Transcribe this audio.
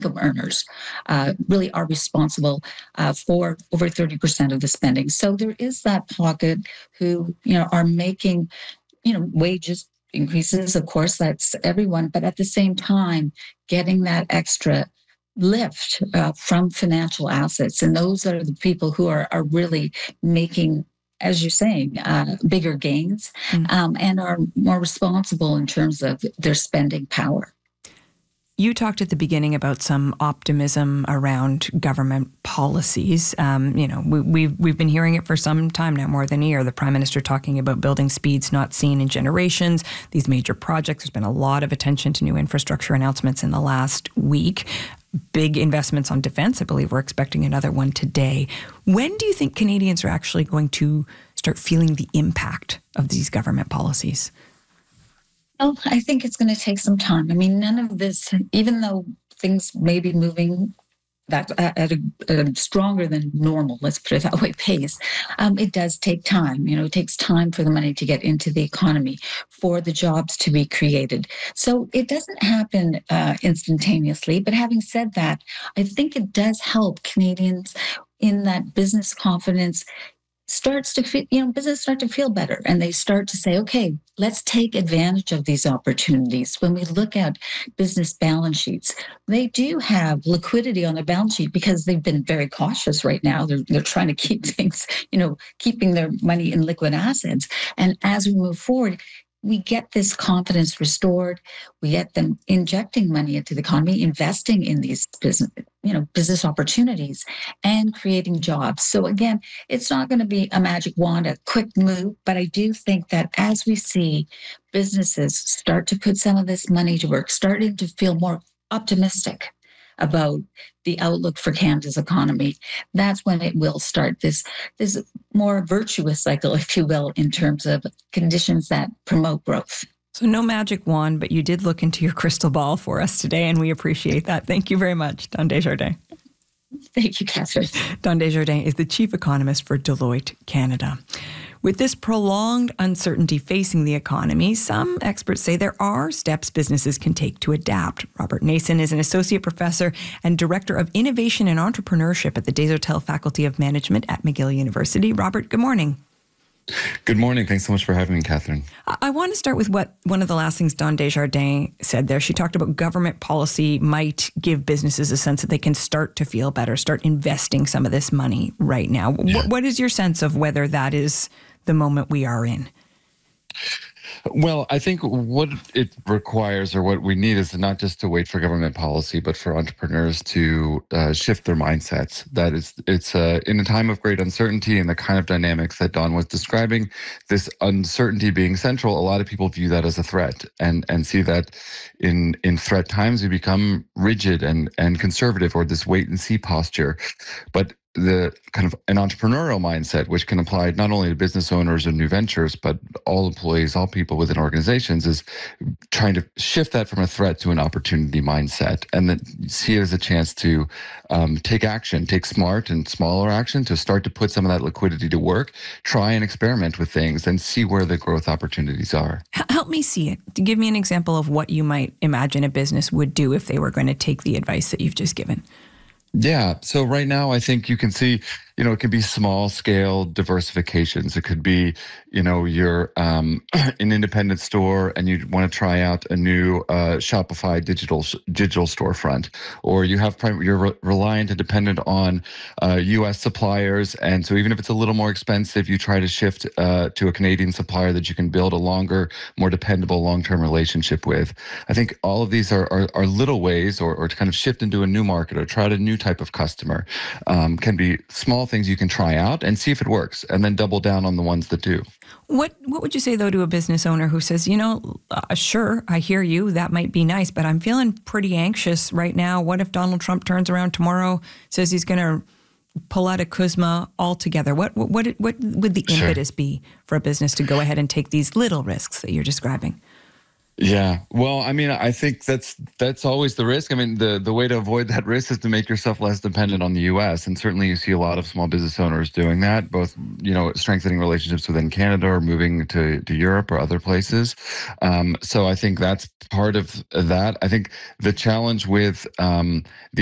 income earners really are responsible for over 30% of the spending. So there is that pocket who, are making, wages increases. Of course, that's everyone, but at the same time, getting that extra lift from financial assets. And those are the people who are really making, as you're saying, bigger gains and are more responsible in terms of their spending power. You talked at the beginning about some optimism around government policies. We've been hearing it for some time now, more than a year. The Prime Minister talking about building speeds not seen in generations, these major projects. There's been a lot of attention to new infrastructure announcements in the last week. Big investments on defense. I believe we're expecting another one today. When do you think Canadians are actually going to start feeling the impact of these government policies? Well, I think it's going to take some time. I mean, none of this, even though things may be moving that at a stronger than normal, let's put it that way, pace, it does take time. It takes time for the money to get into the economy, for the jobs to be created. So it doesn't happen instantaneously. But having said that, I think it does help Canadians in that business confidence starts to feel, business start to feel better, and they start to say, okay, let's take advantage of these opportunities. When we look at business balance sheets, they do have liquidity on their balance sheet because they've been very cautious right now. They're trying to keep things, keeping their money in liquid assets. And as we move forward, we get this confidence restored. We get them injecting money into the economy, investing in these business opportunities and creating jobs. So again, it's not going to be a magic wand, a quick move, but I do think that as we see businesses start to put some of this money to work, starting to feel more optimistic about the outlook for Canada's economy, that's when it will start this more virtuous cycle, if you will, in terms of conditions that promote growth. So no magic wand, but you did look into your crystal ball for us today, and we appreciate that. Thank you very much, Dawn Desjardins. Thank you, Catherine. Dawn Desjardins is the chief economist for Deloitte Canada. With this prolonged uncertainty facing the economy, some experts say there are steps businesses can take to adapt. Robert Nason is an associate professor and director of innovation and entrepreneurship at the Desautels Faculty of Management at McGill University. Robert, good morning. Good morning. Thanks so much for having me, Catherine. I want to start with what one of the last things Dawn Desjardins said there. She talked about government policy might give businesses a sense that they can start to feel better, start investing some of this money right now. Yeah. What is your sense of whether that is the moment we are in? Well, I think what it requires, or what we need, is not just to wait for government policy, but for entrepreneurs to shift their mindsets. That it's in a time of great uncertainty and the kind of dynamics that Dawn was describing, this uncertainty being central, a lot of people view that as a threat and see that in threat times we become rigid and conservative, or this wait and see posture. But the kind of an entrepreneurial mindset, which can apply not only to business owners and new ventures, but all employees, all people within organizations, is trying to shift that from a threat to an opportunity mindset, and then see it as a chance to take action, take smart and smaller action to start to put some of that liquidity to work, try and experiment with things and see where the growth opportunities are. Help me see it. Give me an example of what you might imagine a business would do if they were going to take the advice that you've just given. Yeah. So right now, I think you can see, it could be small scale diversifications. It could be, you're an independent store and you want to try out a new Shopify digital storefront, or you're reliant and dependent on U.S. suppliers. And so even if it's a little more expensive, you try to shift to a Canadian supplier that you can build a longer, more dependable long-term relationship with. I think all of these are little ways, or to kind of shift into a new market or try out a new type of customer. Can be small things you can try out and see if it works, and then double down on the ones that do. What would you say, though, to a business owner who says, sure, I hear you, that might be nice, but I'm feeling pretty anxious right now. What if Donald Trump turns around tomorrow, says he's going to pull out of CUSMA altogether? What would the impetus be for a business to go ahead and take these little risks that you're describing? Yeah. Well, I mean, I think that's always the risk. I mean, the way to avoid that risk is to make yourself less dependent on the US. And certainly you see a lot of small business owners doing that, both, strengthening relationships within Canada or moving to Europe or other places. So I think that's part of that. I think the challenge with